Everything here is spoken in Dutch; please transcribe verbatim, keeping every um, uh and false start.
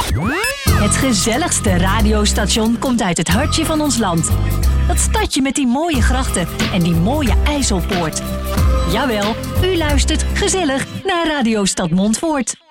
Het gezelligste radiostation komt uit het hartje van ons land. Dat stadje met die mooie grachten en die mooie IJsselpoort. Jawel, u luistert gezellig naar Radio Stad Montfoort.